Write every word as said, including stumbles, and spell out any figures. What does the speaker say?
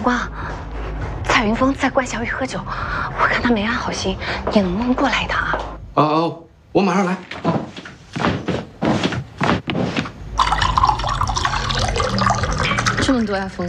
阳光，蔡云峰在灌小雨喝酒，我看他没安好心，你能不能过来一趟啊？ 哦哦，我马上来。啊。 这么多呀，峰。